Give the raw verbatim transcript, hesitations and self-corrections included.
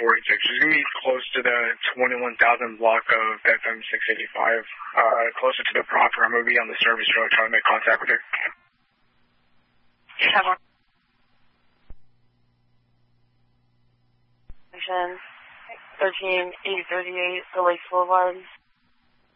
forty-six. She's going to be close to the twenty-one thousand block of F M six eighty-five, uh, closer to the proper. I'm going to be on the service road trying to make contact with her. Seven. thirteen eight thirty-eight, the Lakes Boulevard.